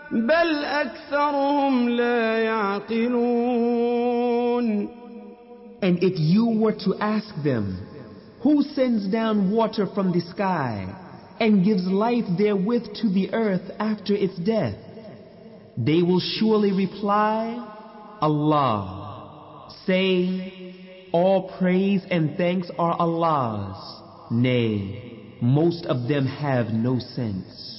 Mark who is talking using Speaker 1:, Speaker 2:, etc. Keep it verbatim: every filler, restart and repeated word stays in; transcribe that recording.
Speaker 1: بل أكثرهم لا يعقلون.
Speaker 2: And if you were to ask them, who sends down water from the sky and gives life therewith to the earth after its death, they will surely reply, Allah. Say, all praise and thanks are Allah's. Nay, most of them have no sense.